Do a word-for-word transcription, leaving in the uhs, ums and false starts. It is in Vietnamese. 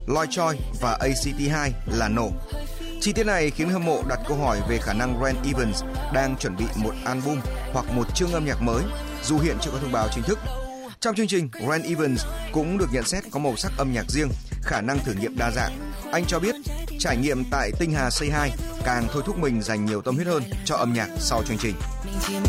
Lloyd Choi và a xê tê hai là nổ. Chi tiết này khiến hâm mộ đặt câu hỏi về khả năng Ren Evans đang chuẩn bị một album hoặc một chương âm nhạc mới, dù hiện chưa có thông báo chính thức. Trong chương trình, Ren Evans cũng được nhận xét có màu sắc âm nhạc riêng, khả năng thử nghiệm đa dạng. Anh cho biết trải nghiệm tại Tinh Hà Say Hi càng thôi thúc mình dành nhiều tâm huyết hơn cho âm nhạc sau chương trình.